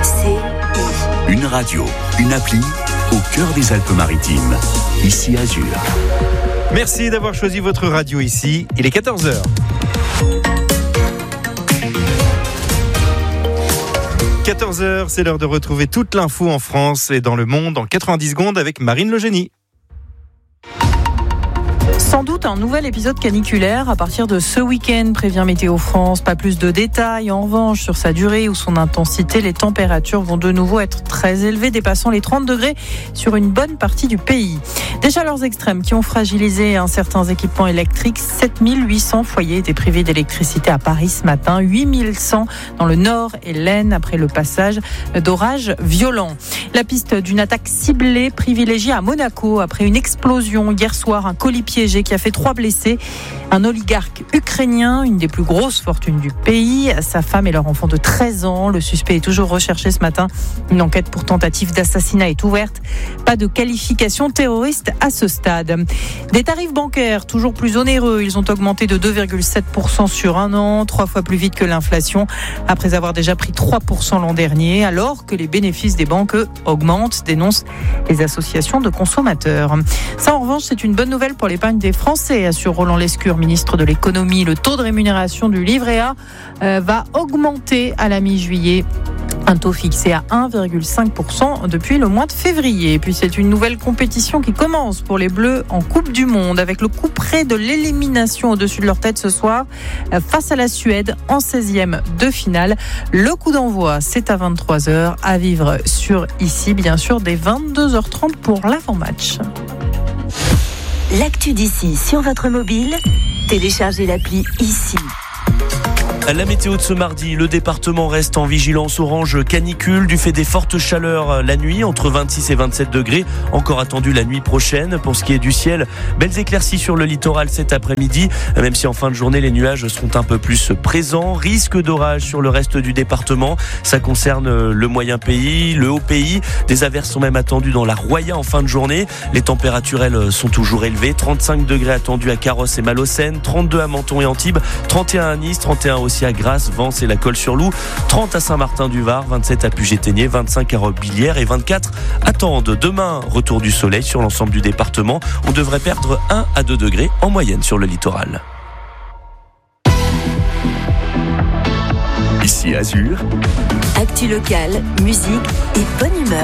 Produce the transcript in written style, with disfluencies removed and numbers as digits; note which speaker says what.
Speaker 1: Une radio, une appli au cœur des Alpes-Maritimes. Ici Azur.
Speaker 2: Merci d'avoir choisi votre radio ici. Il est 14h. 14h, c'est l'heure de retrouver toute l'info en France et dans le monde en 90 secondes avec Marine Legénie.
Speaker 3: Sans doute un nouvel épisode caniculaire à partir de ce week-end, prévient Météo France. Pas plus de détails en revanche sur sa durée ou son intensité. Les températures vont de nouveau être très élevées, dépassant les 30 degrés sur une bonne partie du pays. Des chaleurs extrêmes qui ont fragilisé certains équipements électriques. 7800 foyers étaient privés d'électricité à Paris ce matin, 8100 dans le Nord et l'Aisne après le passage d'orages violents. La piste d'une attaque ciblée privilégiée à Monaco après une explosion hier soir, un colis piégé qui a fait 3 blessés. Un oligarque ukrainien, une des plus grosses fortunes du pays, sa femme et leur enfant de 13 ans. Le suspect est toujours recherché ce matin. Une enquête pour tentative d'assassinat est ouverte. Pas de qualification terroriste à ce stade. Des tarifs bancaires toujours plus onéreux. Ils ont augmenté de 2,7% sur un an, 3 fois plus vite que l'inflation, après avoir déjà pris 3% l'an dernier, alors que les bénéfices des banques, eux, augmentent, dénoncent les associations de consommateurs. Ça, en revanche, c'est une bonne nouvelle pour l'épargne des Français, assure Roland Lescure, ministre de l'économie. Le taux de rémunération du livret A va augmenter à la mi-juillet. Un taux fixé à 1,5% depuis le mois de février. Et puis c'est une nouvelle compétition qui commence pour les Bleus en Coupe du Monde, avec le coup près de l'élimination au-dessus de leur tête ce soir face à la Suède en 16e de finale. Le coup d'envoi, c'est à 23h, à vivre sur ici, bien sûr, dès 22h30 pour l'avant-match.
Speaker 4: L'actu d'ici sur votre mobile, téléchargez l'appli ici.
Speaker 5: La météo de ce mardi, le département reste en vigilance orange canicule du fait des fortes chaleurs la nuit, entre 26 et 27 degrés, encore attendu la nuit prochaine. Pour ce qui est du ciel, belles éclaircies sur le littoral cet après-midi, même si en fin de journée les nuages seront un peu plus présents. Risque d'orage sur le reste du département, ça concerne le moyen pays, le haut pays. Des averses sont même attendues dans la Roya en fin de journée. Les températures, elles, sont toujours élevées, 35 degrés attendus à Carros et Malocène, 32 à Menton et Antibes, 31 à Nice, 31 aussi à Grasse, Vence et la Colle-sur-Loup, 30 à Saint-Martin-du-Var, 27 à Puget-Théniers, 25 à Robilière et 24 à Tende. Demain, retour du soleil sur l'ensemble du département. On devrait perdre 1 à 2 degrés en moyenne sur le littoral.
Speaker 1: Ici Azur.
Speaker 4: Actu locale, musique et bonne humeur.